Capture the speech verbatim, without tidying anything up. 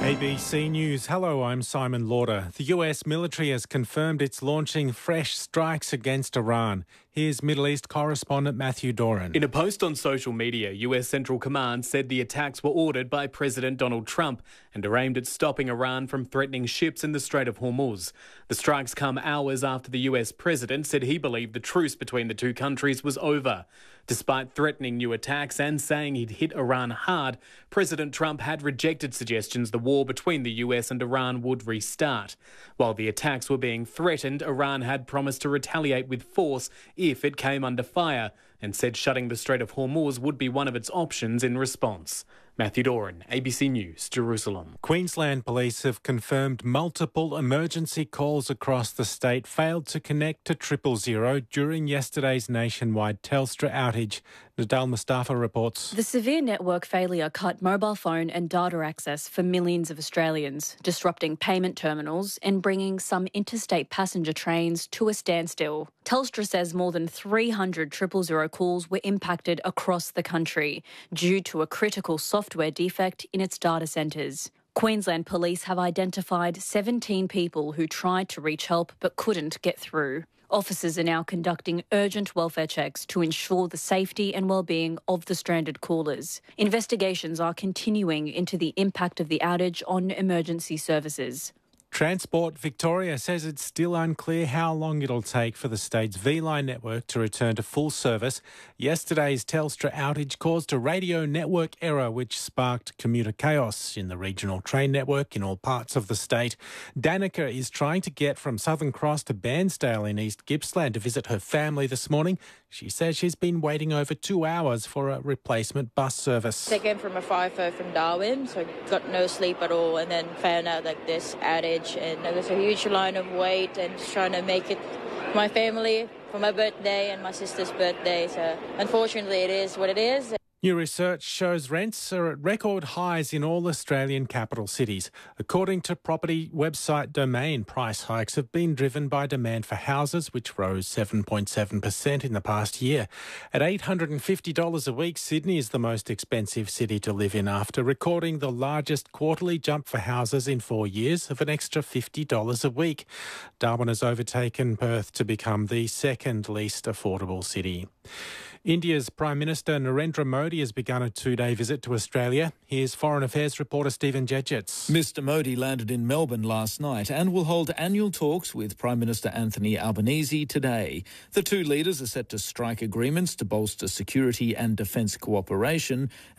A B C News. Hello, I'm Simon Lauder. The U S military has confirmed it's launching fresh strikes against Iran. Here's Middle East correspondent Matthew Doran. In a post on social media, U S Central Command said the attacks were ordered by President Donald Trump and are aimed at stopping Iran from threatening ships in the Strait of Hormuz. The strikes come hours after the U S president said he believed the truce between the two countries was over. Despite threatening new attacks and saying he'd hit Iran hard, President Trump had rejected suggestions the war between the U S and Iran would restart. While the attacks were being threatened, Iran had promised to retaliate with force if it came under fire and said shutting the Strait of Hormuz would be one of its options in response. Matthew Doran, A B C News, Jerusalem. Queensland Police have confirmed multiple emergency calls across the state failed to connect to triple zero during yesterday's nationwide Telstra outage. Nadal Mustafa reports. The severe network failure cut mobile phone and data access for millions of Australians, disrupting payment terminals and bringing some interstate passenger trains to a standstill. Telstra says more than three hundred triple zero calls were impacted across the country due to a critical software defect in its data centres. Queensland Police have identified seventeen people who tried to reach help but couldn't get through. Officers are now conducting urgent welfare checks to ensure the safety and well-being of the stranded callers. Investigations are continuing into the impact of the outage on emergency services. Transport Victoria says it's still unclear how long it'll take for the state's V-Line network to return to full service. Yesterday's Telstra outage caused a radio network error which sparked commuter chaos in the regional train network in all parts of the state. Danica is trying to get from Southern Cross to Bairnsdale in East Gippsland to visit her family this morning. She says she's been waiting over two hours for a replacement bus service. I came from a five-hour from Darwin, so got no sleep at all, and then found out like this outage. And there was a huge line of wait and just trying to make it my family for my birthday and my sister's birthday. So unfortunately it is what it is. New research shows rents are at record highs in all Australian capital cities. According to property website Domain, price hikes have been driven by demand for houses, which rose seven point seven percent in the past year. At eight hundred fifty dollars a week, Sydney is the most expensive city to live in after recording the largest quarterly jump for houses in four years of an extra fifty dollars a week. Darwin has overtaken Perth to become the second least affordable city. India's Prime Minister Narendra Modi has begun a two-day visit to Australia. Here's Foreign Affairs reporter Stephen Jedgetts. Mister Modi landed in Melbourne last night and will hold annual talks with Prime Minister Anthony Albanese today. The two leaders are set to strike agreements to bolster security and defence cooperation